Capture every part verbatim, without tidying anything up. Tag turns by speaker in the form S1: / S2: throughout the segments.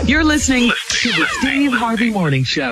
S1: You're listening to the Steve Harvey Morning Show.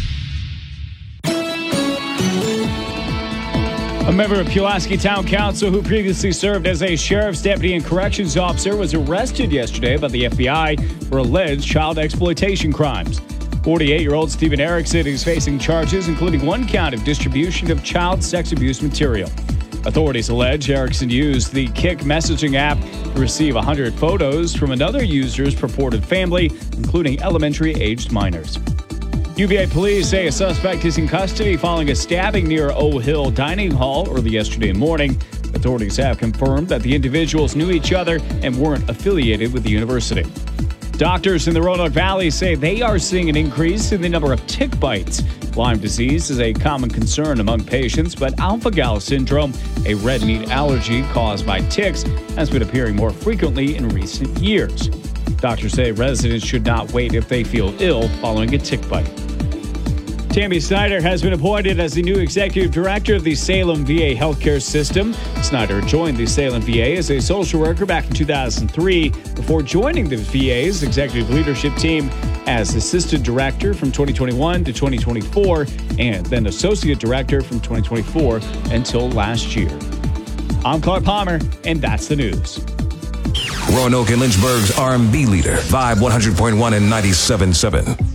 S2: A member of Pulaski Town Council who previously served as a sheriff's deputy and corrections officer was arrested yesterday by the F B I for alleged child exploitation crimes. forty-eight-year-old Stephen Erickson is facing charges, including one count of distribution of child sex abuse material. Authorities allege Erickson used the Kik messaging app to receive one hundred photos from another user's purported family, including elementary-aged minors. U V A police say a suspect is in custody following a stabbing near O Hill Dining Hall early yesterday morning. Authorities have confirmed that the individuals knew each other and weren't affiliated with the university. Doctors in the Roanoke Valley say they are seeing an increase in the number of tick bites. Lyme disease is a common concern among patients, but alpha-gal syndrome, a red meat allergy caused by ticks, has been appearing more frequently in recent years. Doctors say residents should not wait if they feel ill following a tick bite. Tammy Snyder has been appointed as the new executive director of the Salem V A healthcare system. Snyder joined the Salem V A as a social worker back in two thousand three before joining the V A's executive leadership team as assistant director from twenty twenty-one to twenty twenty-four and then associate director from twenty twenty-four until last year. I'm Clark Palmer, and that's the news.
S3: Roanoke and Lynchburg's R and B leader, Vibe one hundred point one and ninety-seven point seven.